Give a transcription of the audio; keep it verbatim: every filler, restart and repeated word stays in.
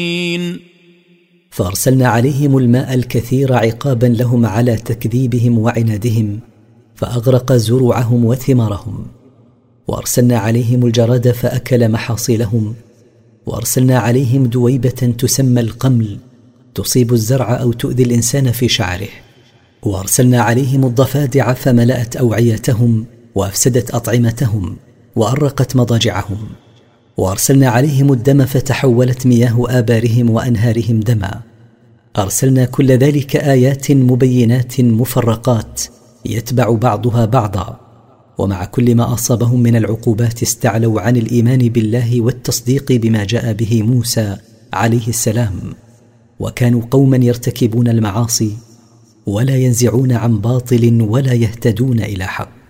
فأرسلنا عليهم الماء الكثير عقابا لهم على تكذيبهم وعنادهم، فأغرق زروعهم وثمارهم. وأرسلنا عليهم الجراد فأكل محاصيلهم. وأرسلنا عليهم دويبة تسمى القمل، تصيب الزرع أو تؤذي الإنسان في شعره. وأرسلنا عليهم الضفادع فملأت أوعيتهم وأفسدت أطعمتهم وأرقت مضاجعهم. وأرسلنا عليهم الدم فتحولت مياه آبارهم وأنهارهم دما. أرسلنا كل ذلك آيات مبينات مفرقات يتبع بعضها بعضا، ومع كل ما أصابهم من العقوبات استعلوا عن الإيمان بالله والتصديق بما جاء به موسى عليه السلام، وكانوا قوما يرتكبون المعاصي ولا ينزعون عن باطل ولا يهتدون إلى حق.